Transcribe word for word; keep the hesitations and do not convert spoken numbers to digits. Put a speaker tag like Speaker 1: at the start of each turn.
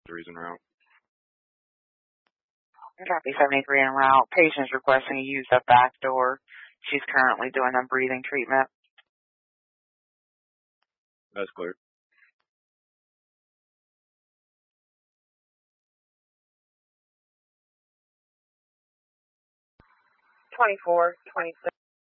Speaker 1: seventy-three is en route.
Speaker 2: Copy seventy-three en route. Patient's requesting you use the back door. She's currently doing a breathing treatment.
Speaker 1: That's clear.
Speaker 2: twenty-four, twenty-six.